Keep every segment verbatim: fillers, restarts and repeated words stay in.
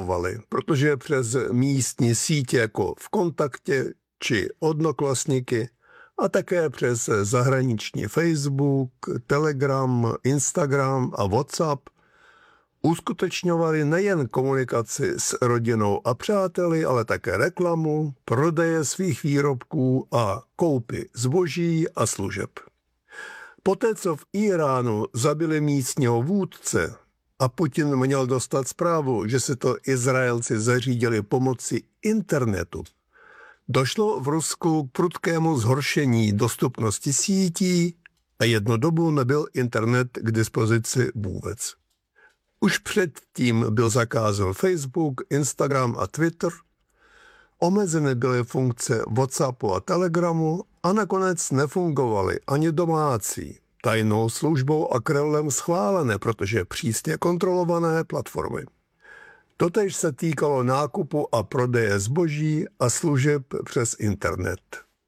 nefungovaly, protože přes místní sítě jako VKontaktě či Odnoklasníky a také přes zahraniční Facebook, Telegram, Instagram a WhatsApp uskutečňovali nejen komunikaci s rodinou a přáteli, ale také reklamu, prodeje svých výrobků a koupy zboží a služeb. Poté, co v Iránu zabili místního vůdce a Putin měl dostat zprávu, že se to Izraelci zařídili pomocí internetu, došlo v Rusku k prudkému zhoršení dostupnosti sítí a jednu dobu nebyl internet k dispozici vůbec. Už předtím byl zakázán Facebook, Instagram a Twitter, omezeny byly funkce WhatsAppu a Telegramu a nakonec nefungovaly ani domácí, tajnou službou a Kremlem schválené, protože přísně kontrolované platformy. Totéž se týkalo nákupu a prodeje zboží a služeb přes internet.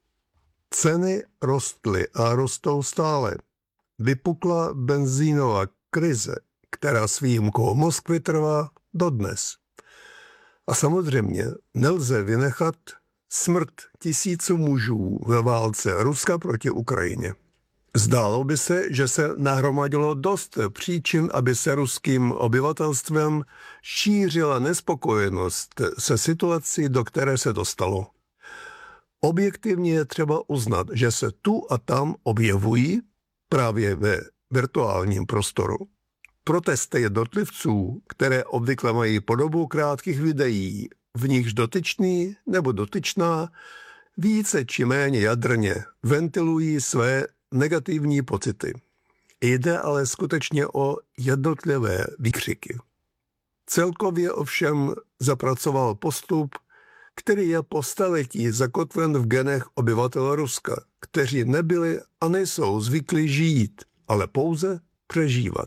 Ceny rostly a rostou stále. Vypukla benzínová krize, která s výjimkou Moskvy trvá dodnes. A samozřejmě nelze vynechat smrt tisíců mužů ve válce Ruska proti Ukrajině. Zdálo by se, že se nahromadilo dost příčin, aby se ruským obyvatelstvem šířila nespokojenost se situací, do které se dostalo. Objektivně je třeba uznat, že se tu a tam objevují právě ve virtuálním prostoru protesty jednotlivců, které obvykle mají podobu krátkých videí, v nichž dotyčný nebo dotyčná více či méně jadrně ventilují své negativní pocity. Jde ale skutečně o jednotlivé výkřiky. Celkově ovšem zapracoval postup, který je po staletí zakotven v genech obyvatel Ruska, kteří nebyli a nejsou zvyklí žít, ale pouze přežívat.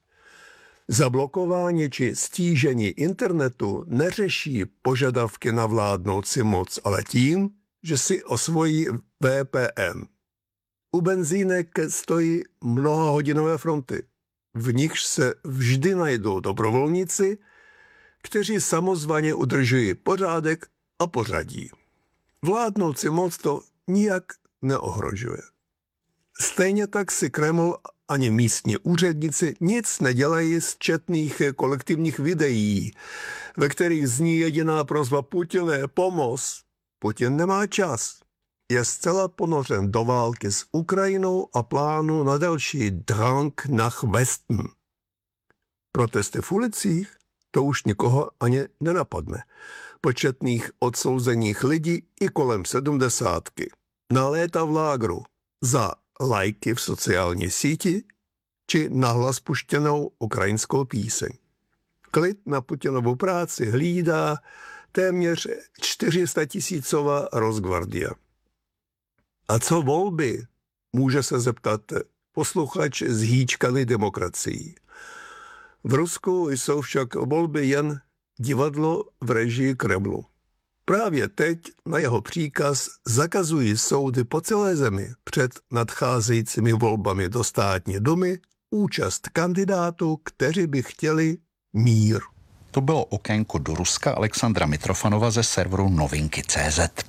Zablokování či stížení internetu neřeší požadavky na vládnoucí moc, ale tím, že si osvojí V P N. U benzínek stojí mnohahodinové fronty, v nichž se vždy najdou dobrovolníci, kteří samozvaně udržují pořádek a pořadí. Vládnoucí moc to nijak neohrožuje. Stejně tak si Kreml ani místní úředníci nic nedělají z četných kolektivních videí, ve kterých zní jediná prosba Putine, pomoz. Putin nemá čas. Je zcela ponořen do války s Ukrajinou a plánu na další Drang nach Westen. Protesty v ulicích, to už nikoho ani nenapadne. Početných odsouzených lidí i kolem sedmdesátky. Na léta v lágru za lajky v sociální síti či nahlas puštěnou ukrajinskou píseň. Klid na Putinovu práci hlídá téměř čtyři sta tisícová Rosgvardia. A co volby? Může se zeptat posluchač zhýčkaný demokracií. V Rusku jsou však volby jen divadlo v režii Kremlu. Právě teď na jeho příkaz zakazují soudy po celé zemi před nadcházejícími volbami do státní dumy účast kandidátů, kteří by chtěli mír. To bylo okénko do Ruska Alexandra Mitrofanova ze serveru novinky tečka cé zet.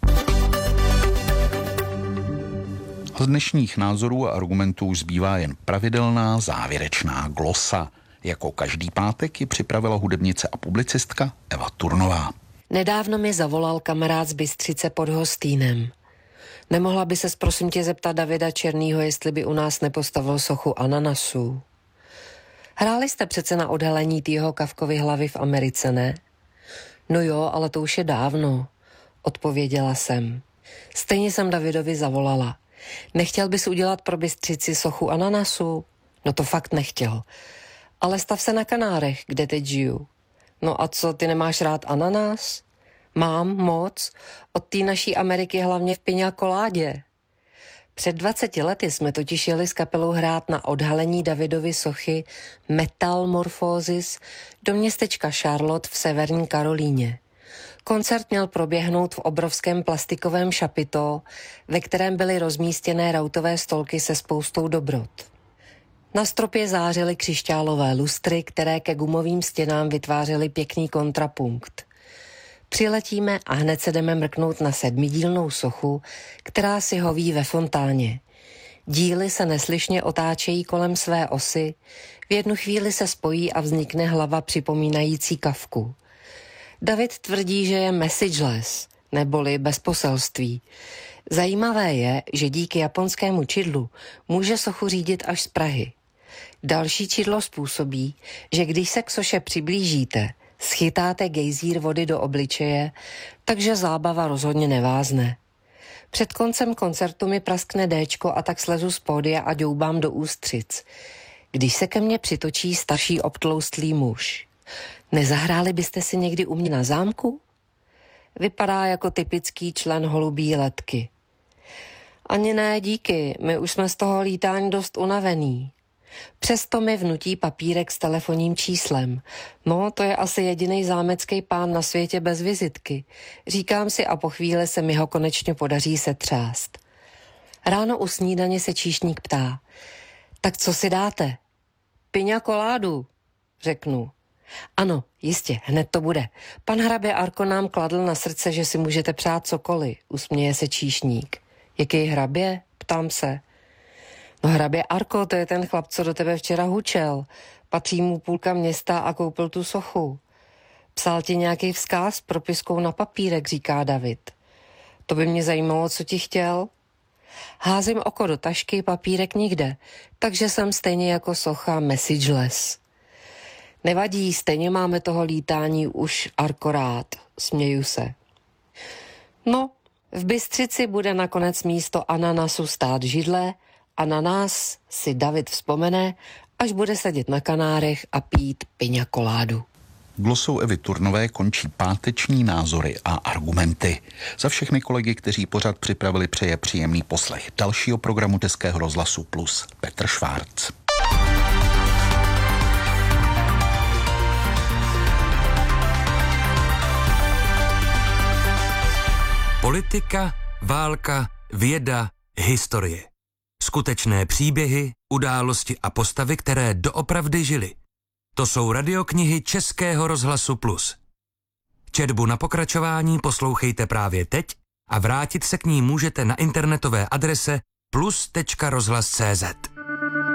Z dnešních názorů a argumentů zbývá jen pravidelná závěrečná glosa. Jako každý pátek ji připravila hudebnice a publicistka Eva Turnová. Nedávno mi zavolal kamarád z Bystřice pod Hostýnem. Nemohla by ses prosím tě zeptat Davida Černýho, jestli by u nás nepostavil sochu ananasů. Hráli jste přece na odhalení týho Kafkovy hlavy v Americe, ne? No jo, ale to už je dávno, odpověděla jsem. Stejně jsem Davidovi zavolala. Nechtěl bys udělat pro Bystřici sochu ananasů? No to fakt nechtěl. Ale stav se na Kanárech, kde teď žiju. No a co, ty nemáš rád ananas? Mám moc, od té naší Ameriky hlavně v piňa koládě. Před dvaceti lety jsme totiž jeli s kapelou hrát na odhalení Davidovy sochy Metamorphosis do městečka Charlotte v Severní Karolíně. Koncert měl proběhnout v obrovském plastikovém šapito, ve kterém byly rozmístěné rautové stolky se spoustou dobrot. Na stropě zářily křišťálové lustry, které ke gumovým stěnám vytvářely pěkný kontrapunkt. Přiletíme a hned se jdeme mrknout na sedmidílnou sochu, která si hoví ve fontáně. Díly se neslyšně otáčejí kolem své osy, v jednu chvíli se spojí a vznikne hlava připomínající Kafku. David tvrdí, že je messageless, neboli bez poselství. Zajímavé je, že díky japonskému čidlu může sochu řídit až z Prahy. Další čidlo způsobí, že když se k soše přiblížíte, schytáte gejzír vody do obličeje, takže zábava rozhodně nevázne. Před koncem koncertu mi praskne déčko a tak slezu z pódia a ďoubám do ústřic. Když se ke mně přitočí starší obtloustlý muž. Nezahráli byste si někdy u mě na zámku? Vypadá jako typický člen holubí letky. Ani ne, díky, my už jsme z toho lítání dost unavený. Přesto mi vnutí papírek s telefonním číslem. No, to je asi jediný zámecký pán na světě bez vizitky. Říkám si a po chvíli se mi ho konečně podaří setřást. Ráno u snídaně se číšník ptá. Tak co si dáte? Piňa koládu, řeknu. Ano, jistě, hned to bude. Pan hrabě Arko nám kladl na srdce, že si můžete přát cokoliv, usměje se číšník. Jaký hrabě? Ptám se. No hrabě Arko, to je ten chlap, co do tebe včera hučel. Patří mu půlka města a koupil tu sochu. Psal ti nějaký vzkaz s propiskou na papírek, říká David. To by mě zajímalo, co ti chtěl. Házím oko do tašky, papírek nikde, takže jsem stejně jako socha messageless. Nevadí, stejně máme toho lítání už Arko rád, směju se. No, v Bystřici bude nakonec místo ananasu stát židle a na nás si David vzpomene, až bude sedět na kanárech a pít piňa koládu. Glosou Evy Turnové končí páteční názory a argumenty. Za všechny kolegy, kteří pořad připravili, přeje příjemný poslech dalšího programu Českého rozhlasu Plus Petr Švárc. Politika, válka, věda, historie. Skutečné příběhy, události a postavy, které doopravdy žily. To jsou radioknihy Českého rozhlasu Plus. Četbu na pokračování poslouchejte právě teď a vrátit se k ní můžete na internetové adrese plus tečka rozhlas tečka cé zet.